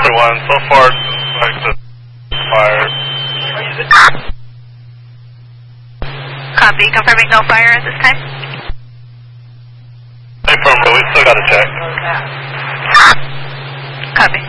Desert One, so far like the fire. Copy, confirming no fire at this time. Confirm, but we still got to check. Copy.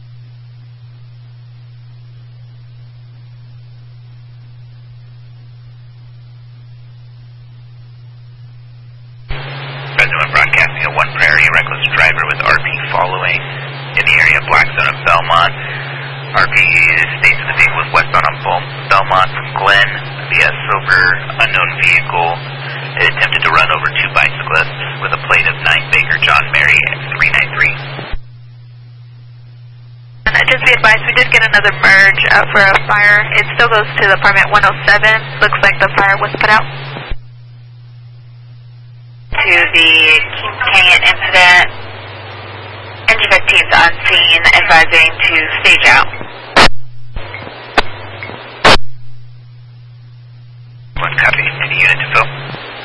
President broadcasting a 1 Prairie reckless driver with RP following in the area of Black Zone of Belmont. RP states the vehicle was westbound on Belmont from Glen via silver unknown vehicle. It attempted to run over 2 bicyclists with a plate of 9 Baker John Mary 393. Just be advised, we did get another merge for a fire. It still goes to the apartment 107. Looks like the fire was put out. To the King Canyon incident, engine 15's on scene, advising to stage out. One copy. Any unit to fill?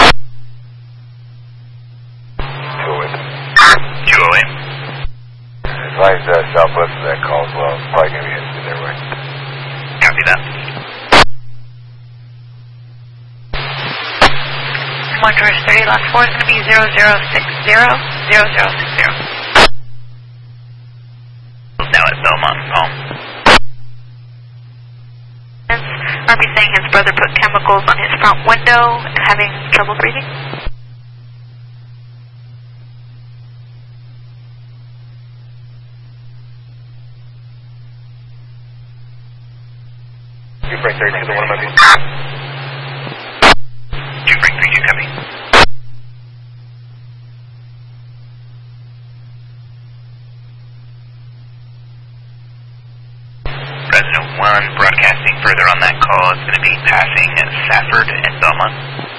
208. Advise southwest of that call as well. It's probably going to be into their way. Copy that. 1 George 30, last 4 is going to be 0060. Now at Belmont and Palm. RP saying his brother put chemicals on his front window and having trouble breathing. You break 32 to 1 of my beats. 2 break 32, copy. President 1 broadcasting further on that call. It's going to be passing Safford and Belmont.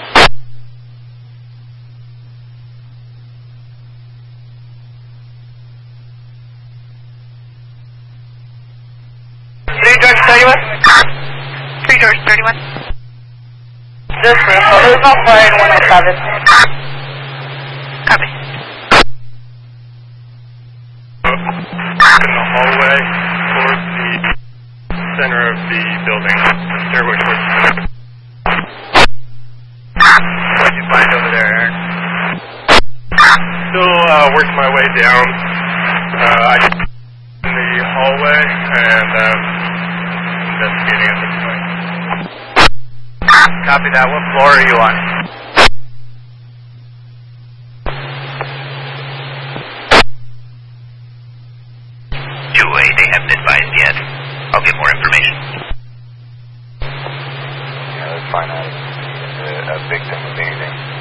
George 31. This there's no fire in 107. Copy. In the hallway towards the center of the building, the stairway towards the center. What did you find over there, Aaron? Still working my way down. In the hallway and investigating at this point. Copy that. What floor are you on? 208, they haven't advised yet. I'll get more information. Yeah, let's find out if it's a victim of anything.